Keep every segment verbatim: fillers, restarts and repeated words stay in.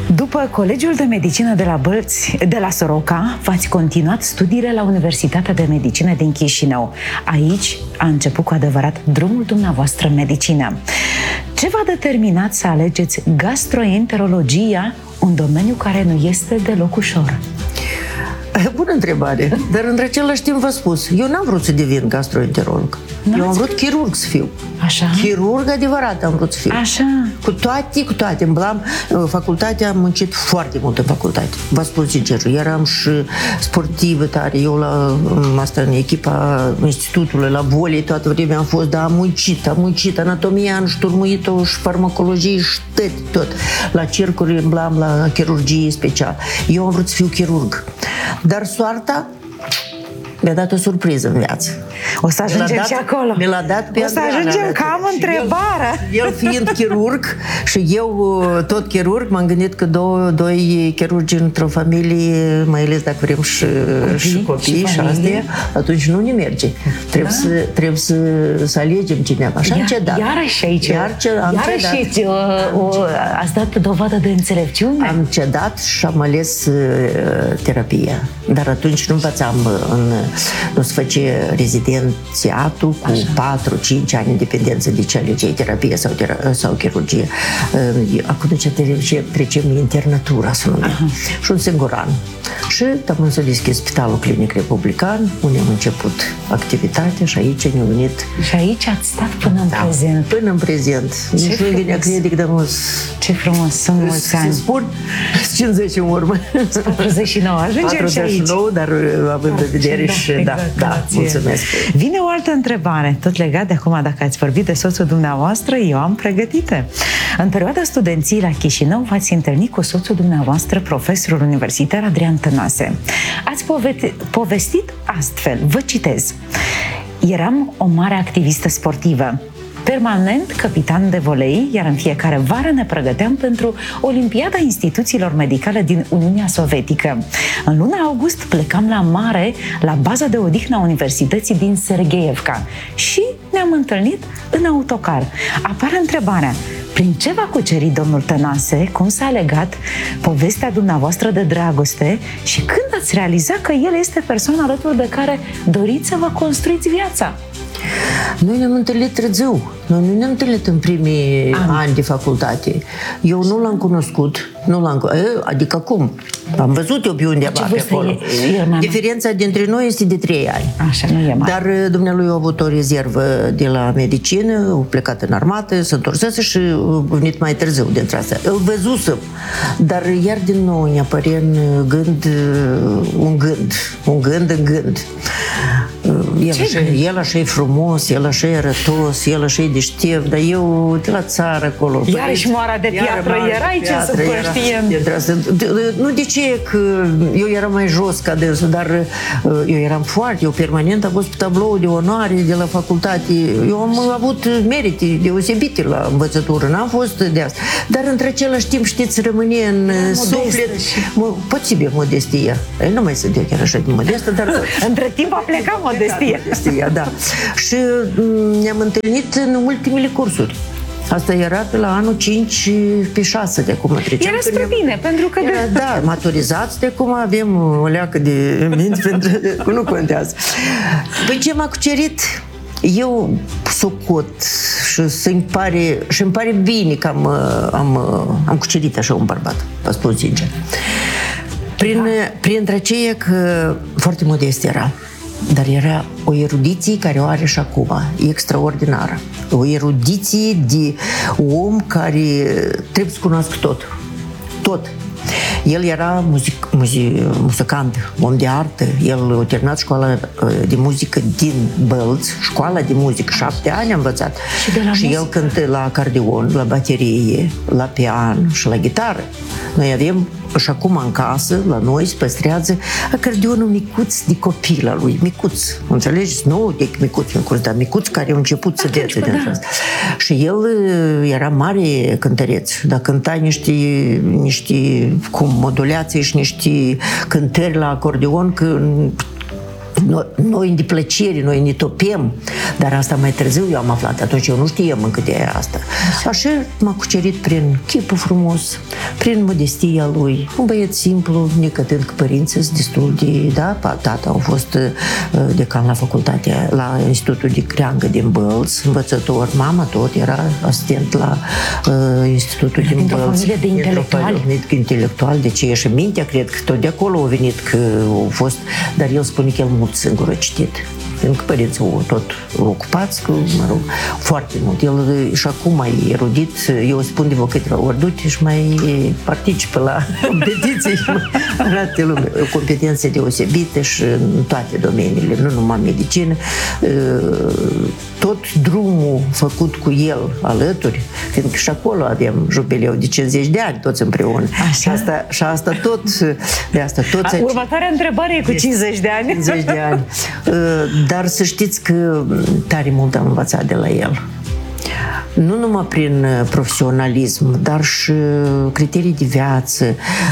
După Colegiul de Medicină de la Bălți, de la Soroca, v-ați continuat studiile la Universitatea de Medicină din Chișinău. Aici a început cu adevărat drumul dumneavoastră în medicină. Ce v-a determinat să alegeți gastroenterologia, un domeniu care nu este deloc ușor? Bună întrebare, dar între același timp v-a spus, eu n-am vrut să devin gastroenterolog. Eu am vrut chirurg să fiu. Așa? Chirurg adevărat am vrut să fiu. Așa? Cu toate, cu toate. În blam, facultatea am muncit foarte mult în facultate. Vă spun sincer, eram și sportivă tare. Eu la asta, în echipa institutului, la volei, toată vremea am fost, dar am muncit, am muncit. Anatomia am șturmuit-o și farmacologie și tot, tot. La cercuri, în blam, la chirurgie special. Eu am vrut să fiu chirurg. Dar soarta mi-a dat o surpriză în viață. O să ajungem dat, și acolo. Mi l-a dat pe O să ajungem că am întrebarea. El, el fiind chirurg și eu tot chirurg, m-am gândit că două, doi chirurgi într-o familie, mai ales dacă vrem și copii, și, copii, și, și astea, atunci nu ne merge. Trebuie, da. să, trebuie să, să alegem cineva. Și am Iar, cedat. Iarăși aici, Iar ce, am iarăși cedat. aici o, o, ați dat dovadă de înțelepciune? Am cedat și am ales uh, terapia. Dar atunci nu învățam în, nu se face rezidențiatul cu patru cinci ani în dependență de ce alegeai, terapie sau, tera- sau chirurgie. Acum de ce trecem internatura, să numim. Și un singur an. Și am să deschis Spitalul Clinic Republican, unde am început activitatea și aici ne-am unit. Și aici ați stat până în da, prezent. Până în prezent. Nici nu vine a crede că dăm Ce frumos, sunt mulți ani. Să spun cincizeci în urmă. patruzeci și nouă, ajungem patruzeci și nouă, dar având în vedere da, și exact, da, da, mulțumesc. Vine o altă întrebare, tot legat de acum, dacă ați vorbit de soțul dumneavoastră, eu am pregătite. În perioada studenției la Chișinău v-ați întâlnit cu soțul dumneavoastră, profesorul universitar Adrian Tănase. Ați povestit, povestit astfel, vă citez: eram o mare activistă sportivă, permanent capitan de volei, iar în fiecare vară ne pregăteam pentru Olimpiada Instituțiilor Medicale din Uniunea Sovietică. În luna august plecam la mare, la baza de odihnă a Universității din Sergeievca și ne-am întâlnit în autocar. Apare întrebarea: prin ce v-a cucerit domnul Tănase, cum s-a legat povestea dumneavoastră de dragoste și când ați realizat că el este persoana alături de care doriți să vă construiți viața? Noi ne-am întâlnit târziu. Noi nu ne-am întâlnit în primii Am. ani de facultate. Eu nu l-am cunoscut. Nu l-am, adică cum? Am văzut eu pe undeva pe acolo. E, e, Diferența dintre noi este de trei ani. Așa, nu e mare. Dar dumnealui a avut o rezervă de la medicină, a plecat în armată, s-a întorsese și a venit mai târziu dintre astea. Îl văzusem, dar iar din nou ne apare în gând un gând, un gând în gând. El așa, el așa e frumos, el așa e arătos, el așa e deștept, dar eu de la țară acolo. Iarăși moara de piatră, erai ce să conștient. Nu de ce că eu eram mai jos ca dânsul, dar eu eram foarte, eu permanent am fost pe tablou de onoare de la facultate. Eu am avut merite deosebite la învățătură, n-am fost de asta. Dar între același timp, știți, rămâne în suflet posibil modestia. Nu mai sunt eu chiar așa de modestă, dar între timp a plecat modestia. modestia, da. Și ne-am întâlnit în ultimele cursuri. Asta era pe la anul cinci pe șase de acum trecem. Era spre bine, pentru că... Era, de... Da, maturizați de acum avem o leacă de minți pentru... nu contează. Păi ce m-a cucerit? Eu socot și să-mi pare, și îmi pare bine că am, am, am cucerit așa un bărbat, vă spun sincer. Prin, da. Printre aceia că foarte modest era. Dar era o erudiție care o are și acum, extraordinară. O erudiție de om care trebuie să cunoască tot. Tot. El era muzic, muzic, muzicant, om de artă. El a terminat școala de muzică din Bălți, școala de muzică, șapte ani a învățat. Și, și el cântă la acordeon, la baterie, la pian și la gitară. Noi avem și acum în casă, la noi, se păstrează acordeonul micuț de copil al lui, micuț, înțelegeți? Nu de micuț, micuț, dar micuț care a început să dețe din asta. Și el era mare cântăreț, dar cânta niște, niște cum, modulații și niște cântări la acordeon, că Noi, noi de plăcere, noi ne topem, dar asta mai târziu eu am aflat, atunci eu nu știam încă de asta. Așa m-a cucerit prin chipul frumos, prin modestia lui, un băiet simplu, necătând că părinții sunt destul de, da, tata a fost uh, decan la facultatea, la Institutul de Creangă din Bălț, învățător, mama tot era asistent la uh, Institutul din Dintr-o Bălț. familie de intelectuali. Intelectual, de ce și mintea, cred că tot de acolo a venit că a fost, dar el spune că el mult singur a citit. Pentru că părinții au tot ocupați, că, mă rog, foarte mult. El și acum e erudit, eu spun de câteva ori, du-te și mai participă la competiții și arată lume. Competențe deosebite și în toate domeniile, nu numai medicină. Tot drumul făcut cu el alături, fiindcă și acolo avem jubileu de cincizeci de ani, toți împreună. Și asta, și asta tot, de asta toți... Următoarea întrebare e cu cincizeci de ani. cincizeci de ani. Dar să știți că tare mult am învățat de la el. Nu numai prin profesionalism, dar și criterii de viață,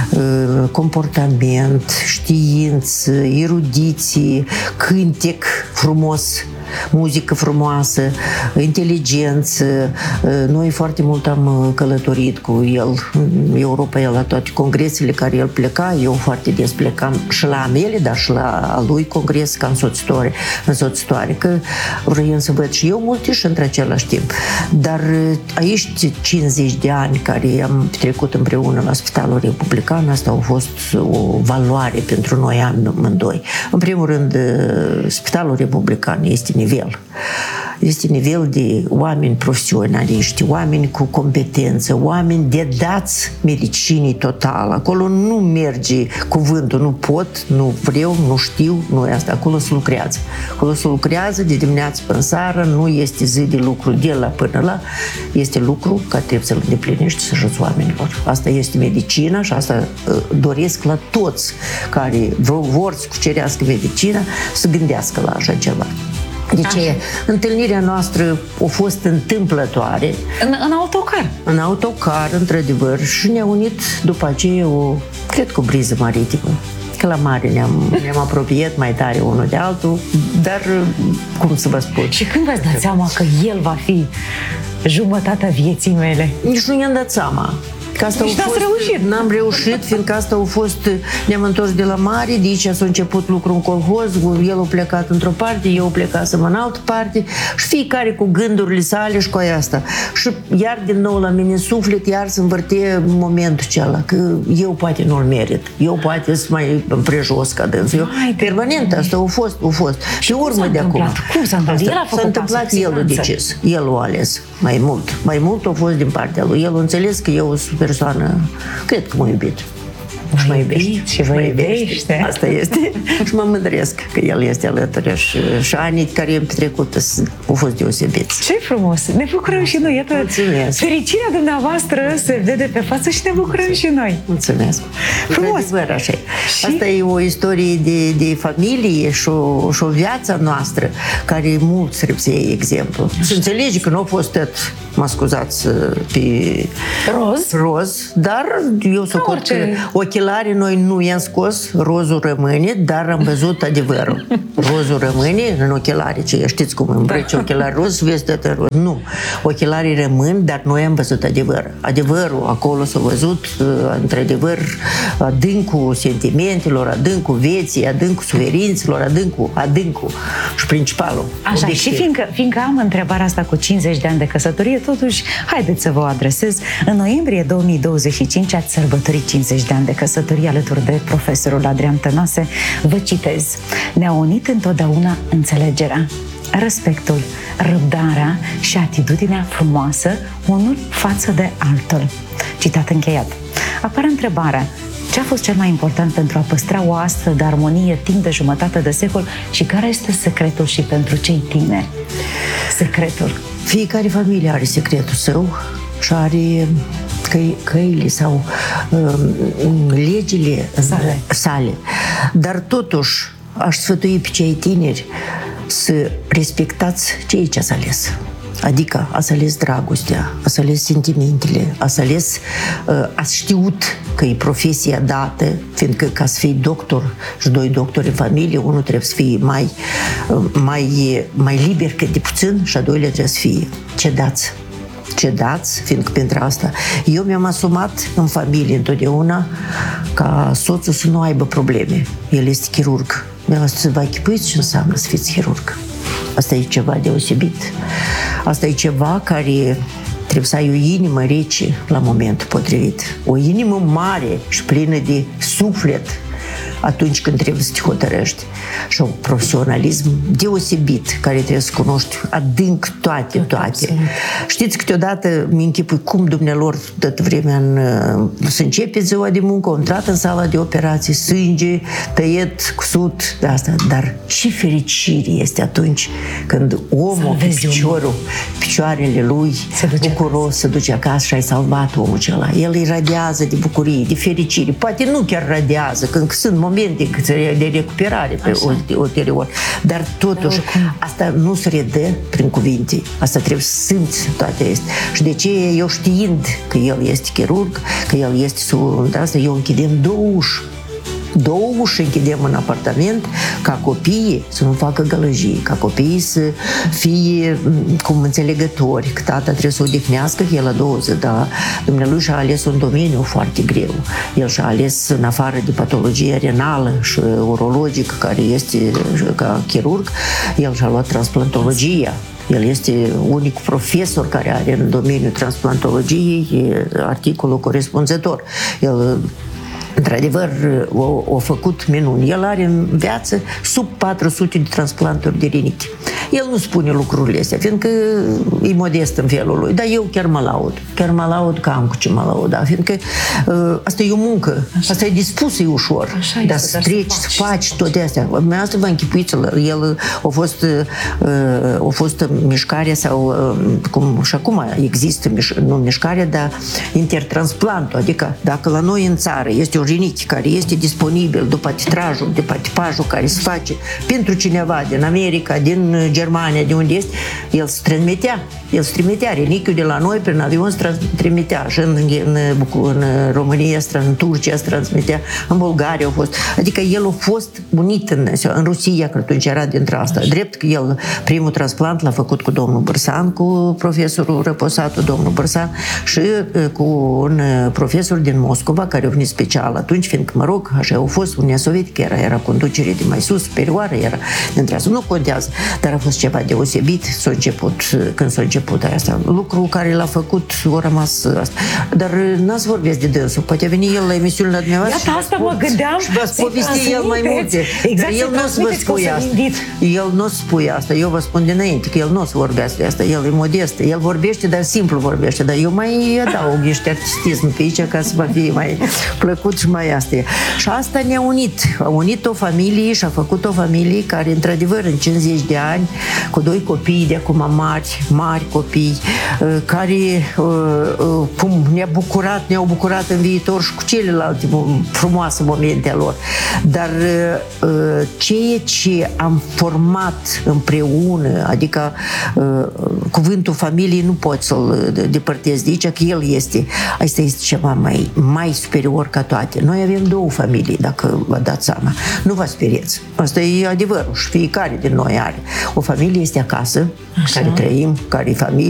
comportament, știință, erudiție, cântec frumos, muzică frumoasă, inteligență. Noi foarte mult am călătorit cu el în Europa, el la toate congresele care el pleca, eu foarte des plecam și la mele, dar și la a lui congres ca însoțitoare, însoțitoare, că vreau să văd și eu multe și între același timp. Dar aici cincizeci de ani care am trecut împreună la Spitalul Republican, asta a fost o valoare pentru noi amândoi. În primul rând, Spitalul Republican este nivel. Este nivel de oameni profesionaliști, oameni cu competență, oameni dedați medicinii total. Acolo nu merge cuvântul, nu pot, nu vreau, nu știu, nu asta. Acolo se lucrează. Acolo se lucrează de dimineață până seară, nu este zi de lucru de la până la, este lucru care trebuie să-l îndeplinești, să ajuți oamenilor. Asta este medicina și asta uh, doresc la toți care vor să cucerească medicina să gândească la așa ceva. De ce? Așa. Întâlnirea noastră a fost întâmplătoare. În, în autocar. În autocar, într-adevăr, și ne-a unit după aceea o, cred că o briză maritimă. Că la mare ne-am, ne-am apropiat mai tare unul de altul, dar cum să vă spun? Și când v-ați dat seama că el va fi jumătatea vieții mele? Nici nu ne-am dat seama. Că asta Nici n-ați reușit. N-am reușit, fiindcă asta a fost, ne-am întors de la mare, de aici s-a început lucru în colhoz, el a plecat într-o parte, eu a plecat să mă în altă parte și fiecare cu gândurile sale și cu asta. Și iar din nou la mine suflet, iar să învârte momentul acela, că eu poate nu-l merit, eu poate să mai prejos ca dânsul. Eu, permanent asta a fost, a fost. Și urmă de acum. Cum s-a întâmplat? El a făcut s-a întâmplat, el a decis, el a ales mai mult. Mai mult a fost din partea lui. El a înțeles că eu sunt persoană, cred că m-a iubit. Și mă iubește. Și vă iubește. Asta este. Și mă mândresc că el este alături și, și anii care i-am petrecut au fost deosebiți. Ce frumos! Ne bucurăm și noi. Iată, mulțumesc. Fericirea dumneavoastră se vede pe față și ne bucurăm mulțumesc. Și noi. Mulțumesc! Frumos! Așa. Și... Asta e o istorie de, de familie și o, și o viață noastră care mulți trebuie să iei exemplu. Să înțelegi că nu a fost tot, mă scuzați, pe roz, roz dar eu socot că ochelarii noi nu i-am scos, rozul rămâne, dar am văzut adevărul. Rozul rămâne în ochelari, ce știți cum îmbrăci ochelari roz, vezi tot în roz. Nu, ochelarii rămân, dar noi am văzut adevărul. Adevărul, acolo s-a văzut, într-adevăr, adâncul sentimentelor, adâncul vieții, adâncul suferințelor, adâncul, adâncul și principalul. Așa, și fiindcă, fiindcă am întrebarea asta cu cincizeci de ani de căsătorie, totuși, haideți să vă adresez. În noiembrie două mii douăzeci și cinci ați sărbătorit cincizeci de ani de căsătorie alături de profesorul Adrian Tănase. Vă citez: ne-a unit întotdeauna înțelegerea, respectul, răbdarea și atitudinea frumoasă unul față de altul. Citat încheiat. Apare întrebarea: ce a fost cel mai important pentru a păstra o astfel de armonie timp de jumătate de secol și care este secretul și pentru cei tineri? Secretul. Fiecare familie are secretul său și are căi, căile sau um, legile sale. sale. Dar totuși aș sfătui pe cei tineri să respectați ceea ce ați ales. Adică ați ales dragostea, ați ales sentimentele, ați ales, ați știut că e profesia dată, fiindcă ca să fii doctor și doi doctori în familie, unul trebuie să fie mai, mai, mai liber cât de puțin și a doilea trebuie să fie cedați. Cedați, fiindcă pentru asta eu mi-am asumat în familie întotdeauna ca soțul să nu aibă probleme. El este chirurg. Mi-am spus să vă echipuiți ce înseamnă să fiți chirurg. Asta e ceva deosebit. Asta e ceva care trebuie să ai o inimă rece la momentul potrivit. O inimă mare și plină de suflet atunci când trebuie să te hotărăști. Și un profesionalism deosebit, care trebuie să cunoști adânc toate, toate. Absolut. Știți, câteodată mi închipui cum dumnealor tot vremea în, să începe ziua de muncă, au intrat în sala de operații, sânge, tăiet, cusut, de asta. Dar ce fericire este atunci când omul cu piciorul, picioarele lui, se bucuros, acasă. se duce acasă și ai salvat omul acela. El îi radiază de bucurie, de fericire. Poate nu chiar radiază, când sunt momente de recuperare pe ulterior. Dar totuși, asta nu se redă prin cuvinte. Asta trebuie să simți toate astea. Și de ce eu știind că el este chirurg, că el este sub asta, eu închidem două uși. Două uși închidem în apartament ca copiii să nu facă gălăjii, ca copiii să fie cum înțelegători, că tata trebuie să odihnească, că el la douăzeci, dar dumnealui și-a ales un domeniu foarte greu. El și-a ales, în afară de patologie renală și urologică, care este ca chirurg, el și-a luat transplantologia. El este unicul profesor care are în domeniul transplantologiei articolul corespunzător. El într-adevăr, a făcut minuni. El are în viață sub patru sute de transplanturi de rinichi. El nu spune lucrurile astea, fiindcă e modest în felul lui, dar eu chiar mă laud. Chiar mă laud că am cu ce mă lauda, fiindcă uh, asta e o muncă, așa. Asta e dispus, e ușor. Așa dar este, să dar treci, să faci, faci toate astea. Asta vă închipuiți, el a fost, uh, a fost mișcarea sau, uh, cum, și acum există, nu mișcarea, dar intertransplantul, adică dacă la noi în țară este un rinichi care este disponibil după titrajul, după tipajul care se face pentru cineva din America, din Germania, de unde este, el se transmitea. El se trimitea. Rinichiul de la noi prin avion se trimitea. Și în, în, în România, în Turcia se transmitea, în Bulgaria a fost. Adică el a fost unit în, în Rusia, că atunci era dintre asta. Drept că el, primul transplant l-a făcut cu domnul Bărsan, cu profesorul răposatul domnul Bărsan și cu un profesor din Moscova, care a venit special atunci, fiindcă, mă rog, așa a fost, Uniunea Sovietică era, era conducere de mai sus, superioară, era dintre asta. Nu contează, dar a fost ceva deosebit. S-a început, când s-a început asta. Lucrul care l-a făcut a rămas asta. Dar n-ați vorbesc de dânsul. Poate veni el la emisiunile dumneavoastră. Iată, asta mă gândeam. Și vă povesti el mai multe. Exact, dar el nu o să vă spui asta. El nu o să spui asta. Eu vă spun dinainte că el nu o să vorbească de asta. El e modest. El vorbește, dar simplu vorbește. Dar eu mai adaug niște artistism pe aici ca să vă fie mai plăcut și mai asta. Și asta ne-a unit. A unit o familie și a făcut o familie care, într-adevăr, în cincizeci de ani, cu doi copii de acum mari, mari copii, care cum ne-a bucurat, ne-au bucurat în viitor și cu celelalte frumoase momente a lor. Dar ceea ce am format împreună, adică cuvântul familie nu poți să-l depărtezi de aici, că el este, asta este ceva mai, mai superior ca toate. Noi avem două familii, dacă vă dați seama. Nu vă speriați. Asta e adevărul și fiecare din noi are. O familie este acasă, așa, care trăim, care e familie,